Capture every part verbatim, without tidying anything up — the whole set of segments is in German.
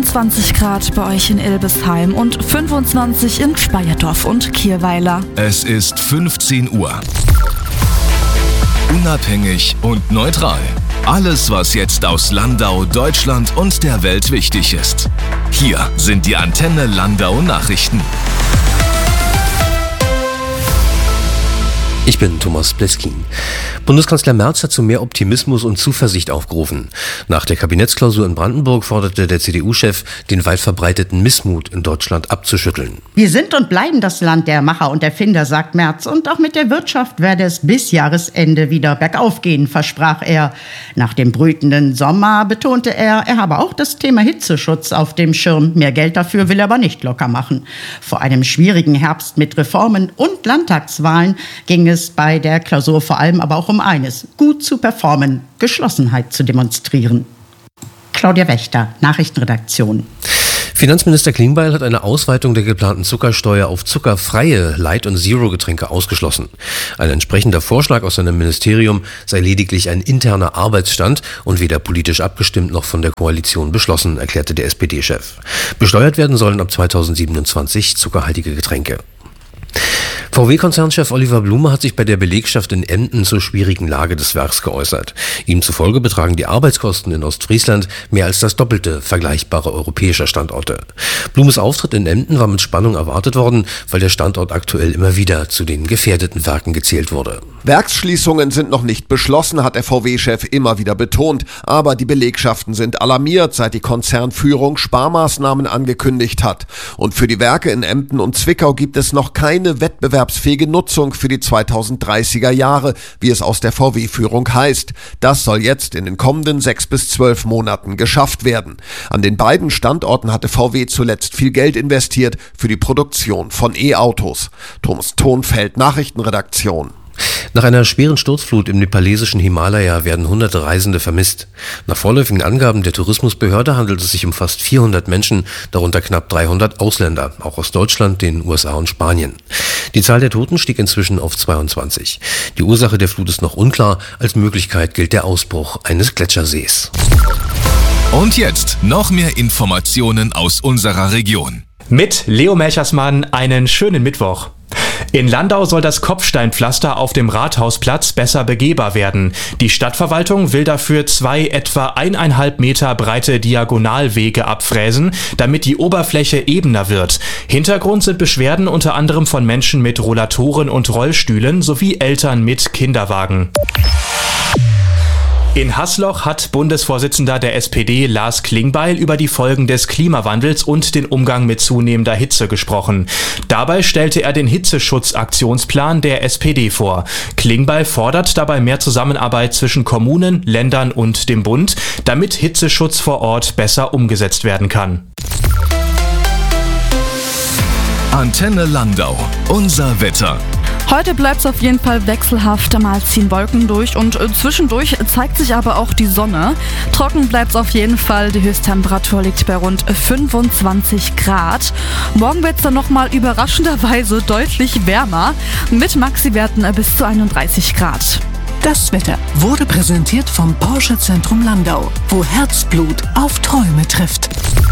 vierundzwanzig Grad bei euch in Ilbesheim und fünfundzwanzig in Speyerdorf und Kirweiler. Es ist fünfzehn Uhr. Unabhängig und neutral. Alles, was jetzt aus Landau, Deutschland und der Welt wichtig ist. Hier sind die Antenne Landau Nachrichten. Ich bin Thomas Bleskin. Bundeskanzler Merz hat zu mehr Optimismus und Zuversicht aufgerufen. Nach der Kabinettsklausur in Brandenburg forderte der C D U-Chef, den weit verbreiteten Missmut in Deutschland abzuschütteln. Wir sind und bleiben das Land der Macher und Erfinder, sagt Merz. Und auch mit der Wirtschaft werde es bis Jahresende wieder bergauf gehen, versprach er. Nach dem brütenden Sommer betonte er, er habe auch das Thema Hitzeschutz auf dem Schirm. Mehr Geld dafür will er aber nicht locker machen. Vor einem schwierigen Herbst mit Reformen und Landtagswahlen ging es bei der Klausur vor allem aber auch um eines: gut zu performen, Geschlossenheit zu demonstrieren. Claudia Wächter, Nachrichtenredaktion. Finanzminister Klingbeil hat eine Ausweitung der geplanten Zuckersteuer auf zuckerfreie Light- und Zero-Getränke ausgeschlossen. Ein entsprechender Vorschlag aus seinem Ministerium sei lediglich ein interner Arbeitsstand und weder politisch abgestimmt noch von der Koalition beschlossen, erklärte der S P D-Chef. Besteuert werden sollen ab zweitausendsiebenundzwanzig zuckerhaltige Getränke. V W-Konzernchef Oliver Blume hat sich bei der Belegschaft in Emden zur schwierigen Lage des Werks geäußert. Ihm zufolge betragen die Arbeitskosten in Ostfriesland mehr als das Doppelte vergleichbarer europäischer Standorte. Blumes Auftritt in Emden war mit Spannung erwartet worden, weil der Standort aktuell immer wieder zu den gefährdeten Werken gezählt wurde. Werksschließungen sind noch nicht beschlossen, hat der V W-Chef immer wieder betont. Aber die Belegschaften sind alarmiert, seit die Konzernführung Sparmaßnahmen angekündigt hat. Und für die Werke in Emden und Zwickau gibt es noch keine wettbewerbsfähige Nutzung für die zweitausenddreißiger Jahre, wie es aus der V W-Führung heißt. Das soll jetzt in den kommenden sechs bis zwölf Monaten geschafft werden. An den beiden Standorten hatte V W zuletzt viel Geld investiert für die Produktion von E-Autos. Thomas Thonfeld, Nachrichtenredaktion. Nach einer schweren Sturzflut im nepalesischen Himalaya werden hunderte Reisende vermisst. Nach vorläufigen Angaben der Tourismusbehörde handelt es sich um fast vierhundert Menschen, darunter knapp dreihundert Ausländer, auch aus Deutschland, den U S A und Spanien. Die Zahl der Toten stieg inzwischen auf zweiundzwanzig. Die Ursache der Flut ist noch unklar. Als Möglichkeit gilt der Ausbruch eines Gletschersees. Und jetzt noch mehr Informationen aus unserer Region. Mit Leo Melchersmann einen schönen Mittwoch. In Landau soll das Kopfsteinpflaster auf dem Rathausplatz besser begehbar werden. Die Stadtverwaltung will dafür zwei etwa eineinhalb Meter breite Diagonalwege abfräsen, damit die Oberfläche ebener wird. Hintergrund sind Beschwerden unter anderem von Menschen mit Rollatoren und Rollstühlen sowie Eltern mit Kinderwagen. In Haßloch hat Bundesvorsitzender der S P D Lars Klingbeil über die Folgen des Klimawandels und den Umgang mit zunehmender Hitze gesprochen. Dabei stellte er den Hitzeschutzaktionsplan der S P D vor. Klingbeil fordert dabei mehr Zusammenarbeit zwischen Kommunen, Ländern und dem Bund, damit Hitzeschutz vor Ort besser umgesetzt werden kann. Antenne Landau, unser Wetter. Heute bleibt es auf jeden Fall wechselhaft, mal ziehen Wolken durch und zwischendurch zeigt sich aber auch die Sonne. Trocken bleibt es auf jeden Fall, die Höchsttemperatur liegt bei rund fünfundzwanzig Grad. Morgen wird es dann nochmal überraschenderweise deutlich wärmer, mit Maxiwerten bis zu einunddreißig Grad. Das Wetter wurde präsentiert vom Porsche Zentrum Landau, wo Herzblut auf Träume trifft.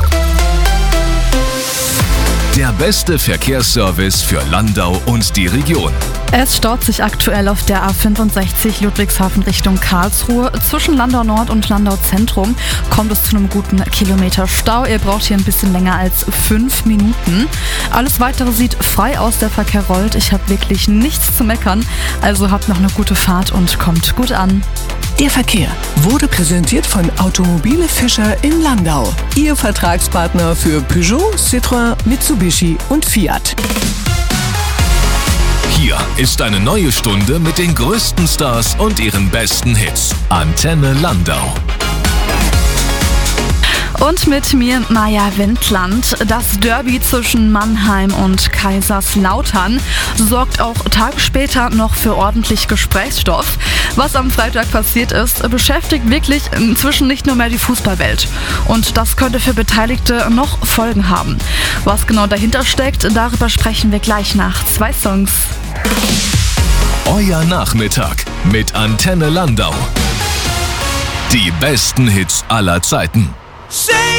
Der beste Verkehrsservice für Landau und die Region. Es staut sich aktuell auf der A fünfundsechzig Ludwigshafen Richtung Karlsruhe. Zwischen Landau Nord und Landau Zentrum kommt es zu einem guten Kilometer Stau. Ihr braucht hier ein bisschen länger als fünf Minuten. Alles Weitere sieht frei aus, der Verkehr rollt. Ich habe wirklich nichts zu meckern. Also habt noch eine gute Fahrt und kommt gut an. Der Verkehr wurde präsentiert von Automobile Fischer in Landau. Ihr Vertragspartner für Peugeot, Citroën, Mitsubishi und Fiat. Hier ist eine neue Stunde mit den größten Stars und ihren besten Hits. Antenne Landau. Und mit mir Maja Wendland. Das Derby zwischen Mannheim und Kaiserslautern sorgt auch Tage später noch für ordentlich Gesprächsstoff. Was am Freitag passiert ist, beschäftigt wirklich inzwischen nicht nur mehr die Fußballwelt. Und das könnte für Beteiligte noch Folgen haben. Was genau dahinter steckt, darüber sprechen wir gleich nach zwei Songs. Euer Nachmittag mit Antenne Landau. Die besten Hits aller Zeiten. Say